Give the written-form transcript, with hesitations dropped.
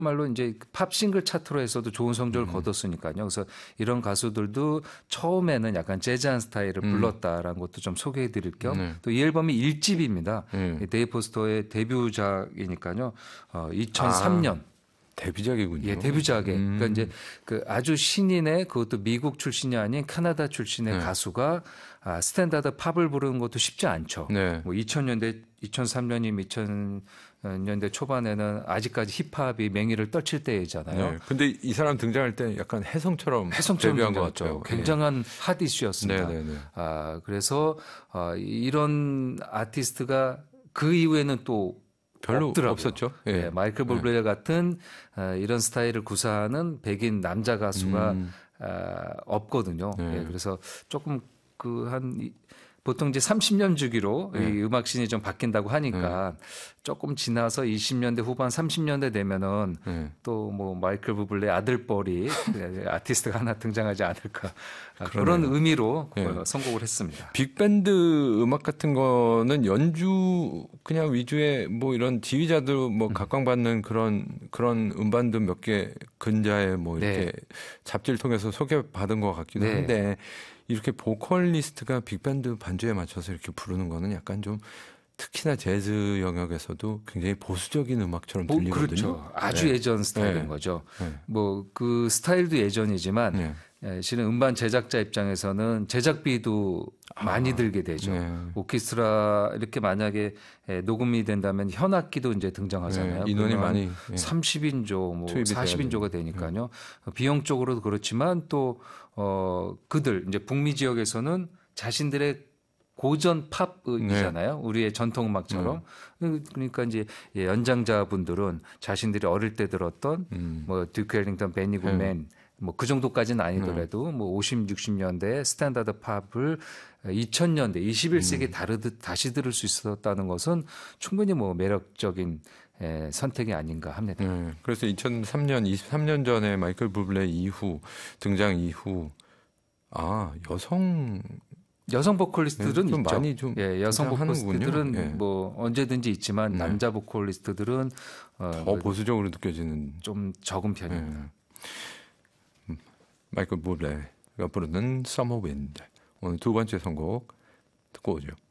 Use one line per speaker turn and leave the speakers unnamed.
말로 이제 팝 싱글 차트로에서도 좋은 성적을 거뒀으니까요. 그래서 이런 가수들도 처음에는 약간 재즈한 스타일을 불렀다라는 것도 좀 소개해드릴 겸 또 이 앨범이 1집입니다. 데이브 포스터의 데뷔작이니까요. 2003년.
데뷔작이군요.
예, 데뷔작에. 그러니까 이제 그 아주 신인의 그것도 미국 출신이 아닌 캐나다 출신의 가수가 스탠다드 팝을 부르는 것도 쉽지 않죠.
네.
뭐 2000년대, 2003년이면 2000년대 초반에는 아직까지 힙합이 맹위를 떨칠 때이잖아요.
네. 근데 이 사람 등장할 때 약간 혜성처럼 데뷔한 것 같죠.
굉장한 핫 이슈였습니다.
네네네.
그래서 이런 아티스트가 그 이후에는 또
별로
없더라고요.
없었죠.
예. 네, 마이클 부블레 같은 이런 스타일을 구사하는 백인 남자 가수가 없거든요. 예, 그래서 조금 보통 이제 30년 주기로 이 음악씬이 좀 바뀐다고 하니까 조금 지나서 20년대 후반 30년대 되면은 또 뭐 마이클 부블레 아들뻘이 아티스트가 하나 등장하지 않을까 그런 의미로 선곡을 했습니다.
빅밴드 음악 같은 거는 연주 그냥 위주의 뭐 이런 지휘자들 뭐 각광받는 그런 음반도 몇 개 근자에 뭐 이렇게 잡지를 통해서 소개받은 것 같기도 한데 이렇게 보컬리스트가 빅밴드 반주에 맞춰서 이렇게 부르는 거는 약간 좀 특히나 재즈 영역에서도 굉장히 보수적인 음악처럼 들리거든요.
그렇죠. 아주 예전 스타일인 거죠. 뭐 그 스타일도 예전이지만 실은 음반 제작자 입장에서는 제작비도 많이 들게 되죠. 오케스트라 이렇게 만약에 녹음이 된다면 현악기도 이제 등장하잖아요.
인원이 많이
30인조, 뭐 40인조가 되니까요. 비용적으로도 그렇지만 또 그들 이제 북미 지역에서는 자신들의 고전 팝이잖아요. 우리의 전통 음악처럼. 그러니까 이제 연장자분들은 자신들이 어릴 때 들었던 뭐 듀크 엘링턴, 베니 굿맨 뭐 그 정도까지는 아니더라도 뭐 50, 60년대 스탠다드 팝을 2000년대 21세기 다시 들을 수 있었다는 것은 충분히 뭐 매력적인 선택이 아닌가 합니다.
그래서 2003년 23년 전에 마이클 부블레 등장 이후
여성 보컬리스트들은
좀
있죠.
많이 좀
여성 보컬리스트들은 뭐 언제든지 있지만 남자 보컬리스트들은
더 보수적으로 느껴지는
좀 적은 편입니다.
마이클 부블레가 부르는 Summer Wind 오늘 두 번째 선곡 듣고 오죠.